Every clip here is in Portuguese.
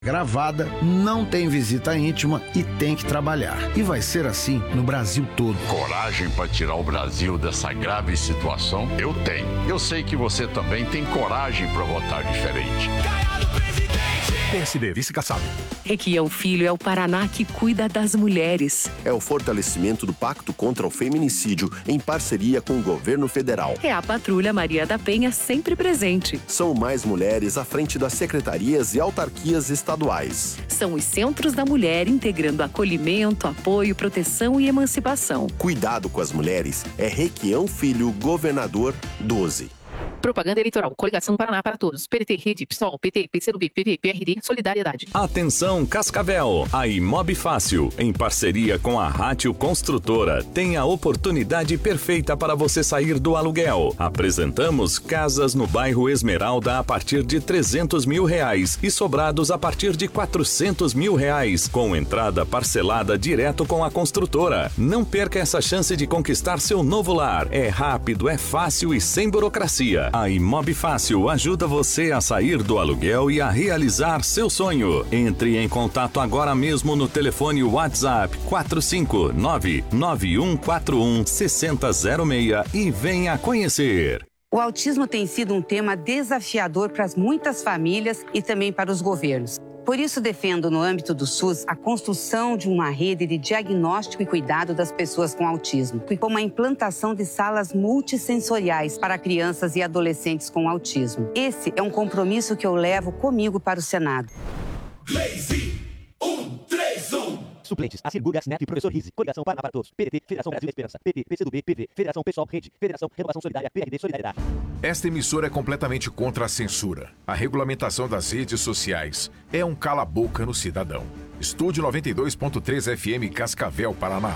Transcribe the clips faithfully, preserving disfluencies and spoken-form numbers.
Gravada, não tem visita íntima e tem que trabalhar. E vai ser assim no Brasil todo. Coragem para tirar o Brasil dessa grave situação? Eu tenho. Eu sei que você também tem coragem para votar diferente. P S D, vice Kassab. Requião Filho é o Paraná que cuida das mulheres. É o fortalecimento do Pacto contra o Feminicídio em parceria com o governo federal. É a Patrulha Maria da Penha sempre presente. São mais mulheres à frente das secretarias e autarquias estaduais. São os Centros da Mulher integrando acolhimento, apoio, proteção e emancipação. Cuidado com as mulheres é Requião Filho, governador doze. Propaganda eleitoral. Coligação Paraná para Todos. P T, Rede, PSOL, P T, P C do B, P V, P R D, Solidariedade. Atenção, Cascavel. A Imob Fácil, em parceria com a Rátio Construtora, tem a oportunidade perfeita para você sair do aluguel. Apresentamos casas no bairro Esmeralda a partir de trezentos mil reais e sobrados a partir de quatrocentos mil reais, com entrada parcelada direto com a construtora. Não perca essa chance de conquistar seu novo lar. É rápido, é fácil e sem burocracia. A Imob Fácil ajuda você a sair do aluguel e a realizar seu sonho. Entre em contato agora mesmo no telefone WhatsApp quatro cinco nove, nove um quatro um, seis zero zero seis e venha conhecer. O autismo tem sido um tema desafiador para muitas famílias e também para os governos. Por isso, defendo, no âmbito do SUS, a construção de uma rede de diagnóstico e cuidado das pessoas com autismo, e como a implantação de salas multissensoriais para crianças e adolescentes com autismo. Esse é um compromisso que eu levo comigo para o Senado. Lazy, um, três, um. Suplentes, Acir, Gás, Neto e Professor Rizzi. Coligação Paraná para Todos. P T, Federação Brasil Esperança. P T, P C do B, P V, Federação Pessoal, Rede, Federação Renovação Solidária, P R D, Solidariedade. Esta emissora é completamente contra a censura. A regulamentação das redes sociais é um cala-boca no cidadão. Estúdio noventa e dois ponto três F M, Cascavel, Paraná.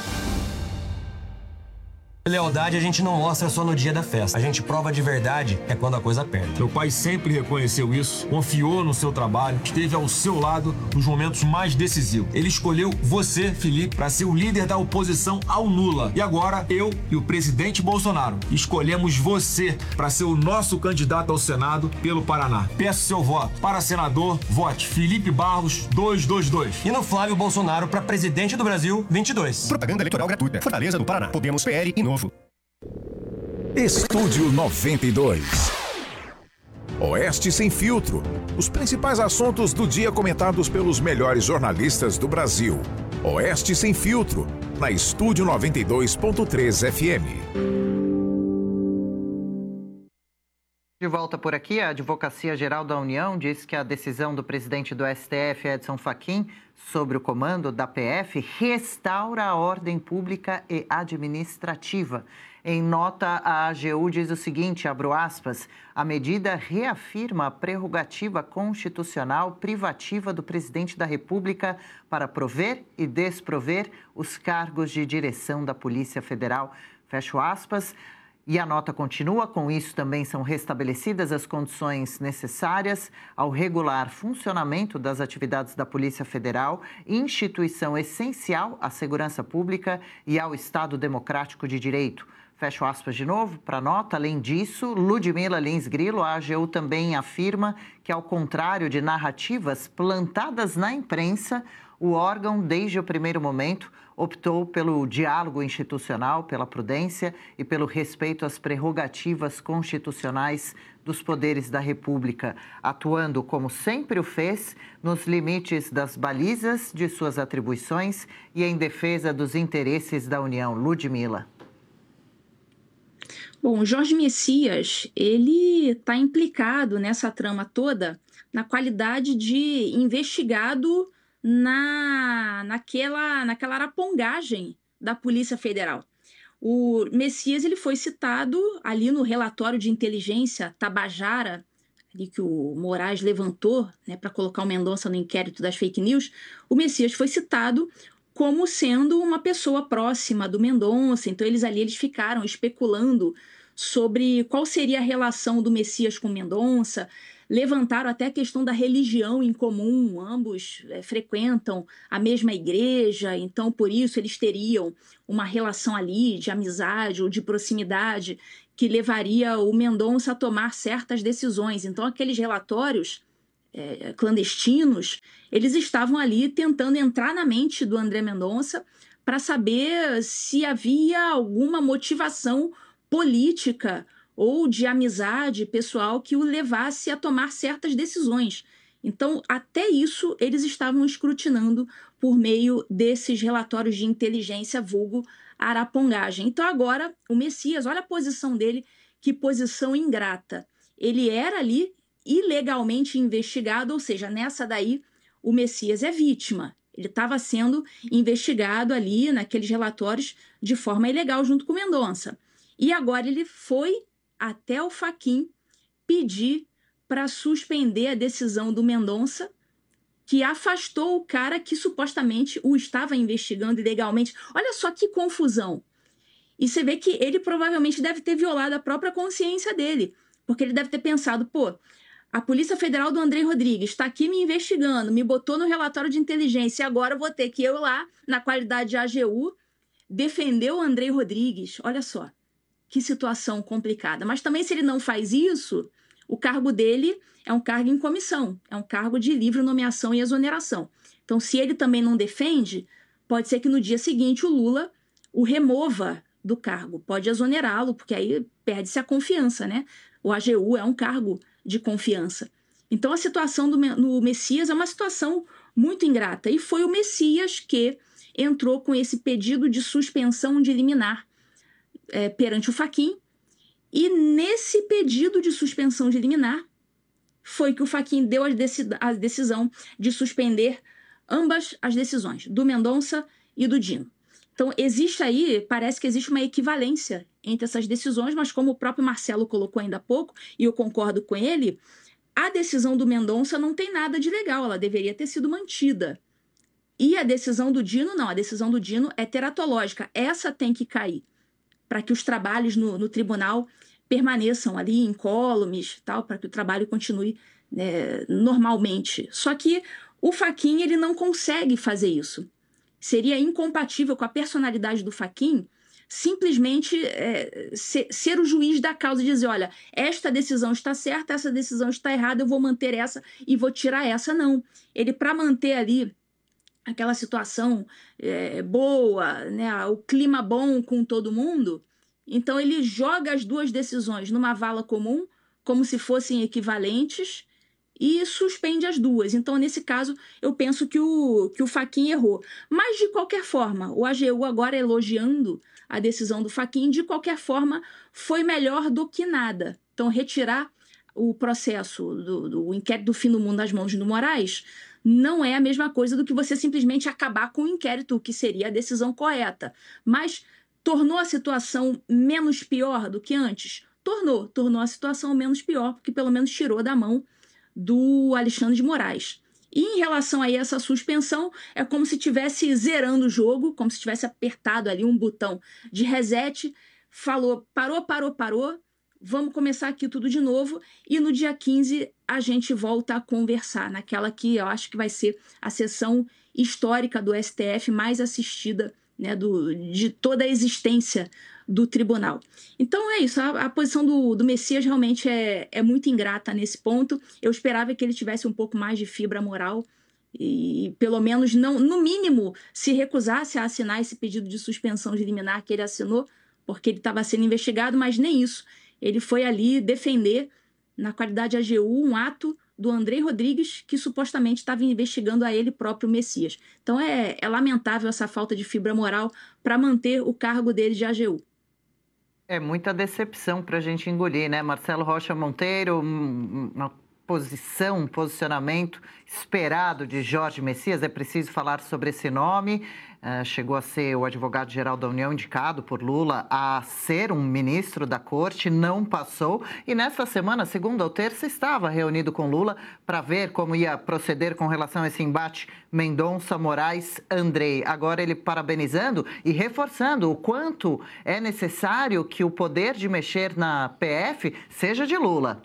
Lealdade a gente não mostra só no dia da festa. A gente prova de verdade é quando a coisa aperta. Meu pai sempre reconheceu isso, confiou no seu trabalho, esteve ao seu lado nos momentos mais decisivos. Ele escolheu você, Felipe, para ser o líder da oposição ao Lula. E agora, eu e o presidente Bolsonaro escolhemos você para ser o nosso candidato ao Senado pelo Paraná. Peço seu voto. Para senador, vote Felipe Barros duzentos e vinte e dois. E no Flávio Bolsonaro para presidente do Brasil, vinte e dois. Propaganda eleitoral gratuita. Fortaleza do Paraná. Podemos P L e Novo. Estúdio noventa e dois. Oeste Sem Filtro. Os principais assuntos do dia comentados pelos melhores jornalistas do Brasil. Oeste Sem Filtro, na Estúdio noventa e dois ponto três F M. De volta por aqui, a Advocacia Geral da União diz que a decisão do presidente do S T F, Edson Fachin, sobre o comando da P F, restaura a ordem pública e administrativa. Em nota, a A G U diz o seguinte, abro aspas, a medida reafirma a prerrogativa constitucional privativa do presidente da República para prover e desprover os cargos de direção da Polícia Federal. Fecho aspas. E a nota continua, com isso também são restabelecidas as condições necessárias ao regular funcionamento das atividades da Polícia Federal, instituição essencial à segurança pública e ao Estado Democrático de Direito. Fecho aspas de novo para a nota. Além disso, Ludmila Lins Grilo, a A G U também afirma que, ao contrário de narrativas plantadas na imprensa, o órgão, desde o primeiro momento, optou pelo diálogo institucional, pela prudência e pelo respeito às prerrogativas constitucionais dos poderes da República, atuando, como sempre o fez, nos limites das balizas de suas atribuições e em defesa dos interesses da União. Ludmila. Bom, Jorge Messias, ele está implicado nessa trama toda na qualidade de investigado na, naquela, naquela arapongagem da Polícia Federal. O Messias ele foi citado ali no relatório de inteligência Tabajara, ali que o Moraes levantou, né, para colocar o Mendonça no inquérito das fake news. O Messias foi citado como sendo uma pessoa próxima do Mendonça, então eles ali eles ficaram especulando sobre qual seria a relação do Messias com Mendonça, levantaram até a questão da religião em comum, ambos é, frequentam a mesma igreja, então por isso eles teriam uma relação ali de amizade ou de proximidade que levaria o Mendonça a tomar certas decisões. Então aqueles relatórios é, clandestinos, eles estavam ali tentando entrar na mente do André Mendonça para saber se havia alguma motivação política ou de amizade pessoal que o levasse a tomar certas decisões. Então, até isso, eles estavam escrutinando por meio desses relatórios de inteligência vulgo arapongagem. Então, agora, o Messias, olha a posição dele, que posição ingrata. Ele era ali ilegalmente investigado, ou seja, nessa daí, o Messias é vítima. Ele estava sendo investigado ali, naqueles relatórios, de forma ilegal, junto com o Mendonça. E agora ele foi até o Fachin pedir para suspender a decisão do Mendonça, que afastou o cara que supostamente o estava investigando ilegalmente. Olha só que confusão. E você vê que ele provavelmente deve ter violado a própria consciência dele, porque ele deve ter pensado, pô, a Polícia Federal do André Rodrigues está aqui me investigando, me botou no relatório de inteligência, e agora eu vou ter que eu lá, na qualidade de A G U, defender o André Rodrigues. Olha só, que situação complicada. Mas também, se ele não faz isso, o cargo dele é um cargo em comissão, é um cargo de livre nomeação e exoneração. Então, se ele também não defende, pode ser que no dia seguinte o Lula o remova do cargo, pode exonerá-lo, porque aí perde-se a confiança, né? O A G U é um cargo de confiança. Então, a situação do no Messias é uma situação muito ingrata. E foi o Messias que entrou com esse pedido de suspensão de liminar é, perante o Fachin. E nesse pedido de suspensão de liminar foi que o Fachin deu a, deci a decisão de suspender ambas as decisões, do Mendonça e do Dino. Então, existe aí, parece que existe uma equivalência entre essas decisões, mas como o próprio Marcelo colocou ainda há pouco, e eu concordo com ele, a decisão do Mendonça não tem nada de legal, ela deveria ter sido mantida. E a decisão do Dino, não, a decisão do Dino é teratológica, essa tem que cair, para que os trabalhos no, no tribunal permaneçam ali incólumes, tal, para que o trabalho continue né, normalmente. Só que o Fachin, ele não consegue fazer isso. Seria incompatível com a personalidade do Fachin simplesmente é, ser, ser o juiz da causa e dizer, olha, esta decisão está certa, essa decisão está errada, eu vou manter essa e vou tirar essa. Não. Ele, para manter ali aquela situação é, boa, né, o clima bom com todo mundo, então ele joga as duas decisões numa vala comum, como se fossem equivalentes, e suspende as duas. Então, nesse caso, eu penso que o, que o Fachin errou. Mas, de qualquer forma, o A G U agora elogiando a decisão do Fachin, de qualquer forma, foi melhor do que nada. Então, retirar o processo do, do inquérito do fim do mundo das mãos do Moraes não é a mesma coisa do que você simplesmente acabar com o inquérito, que seria a decisão correta. Mas tornou a situação menos pior do que antes? Tornou. Tornou a situação menos pior, porque pelo menos tirou da mão do Alexandre de Moraes. E em relação a essa suspensão, é como se estivesse zerando o jogo, como se tivesse apertado ali um botão de reset, falou, parou, parou, parou, vamos começar aqui tudo de novo, e no dia quinze a gente volta a conversar, naquela que eu acho que vai ser a sessão histórica do S T F mais assistida, né, do, de toda a existência do tribunal. Então é isso, a, a posição do, do Messias realmente é, é muito ingrata nesse ponto. Eu esperava que ele tivesse um pouco mais de fibra moral e pelo menos, não, no mínimo, se recusasse a assinar esse pedido de suspensão de liminar que ele assinou, porque ele estava sendo investigado, mas nem isso. Ele foi ali defender, na qualidade A G U, um ato do André Rodrigues, que supostamente estava investigando a ele próprio Messias. Então é, é lamentável essa falta de fibra moral para manter o cargo dele de A G U. É muita decepção para a gente engolir, né? Marcelo Rocha Monteiro, uma posição, um posicionamento esperado de Jorge Messias. É preciso falar sobre esse nome. Uh, chegou a ser o advogado-geral da União, indicado por Lula a ser um ministro da Corte, não passou. E nesta semana, segunda ou terça, estava reunido com Lula para ver como ia proceder com relação a esse embate Mendonça, Moraes, André. Agora ele parabenizando e reforçando o quanto é necessário que o poder de mexer na P F seja de Lula.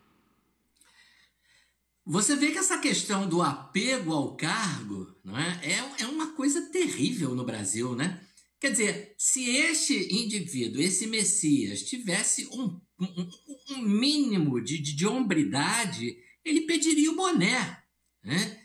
Você vê que essa questão do apego ao cargo, não é? É, é uma coisa terrível no Brasil, né? Quer dizer, se este indivíduo, esse Messias, tivesse um, um, um mínimo de, de, de hombridade, ele pediria o boné, né?